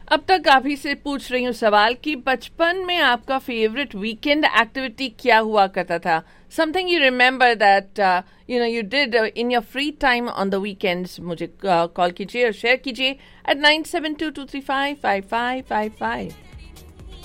अब तक काफी से पूछ रही हूँ सवाल कि बचपन में आपका फेवरेट वीकेंड एक्टिविटी क्या हुआ करता था? Something you remember that you did in your free time on the weekends. मुझे कॉल कीजिए और शेयर कीजिए at 9722355555.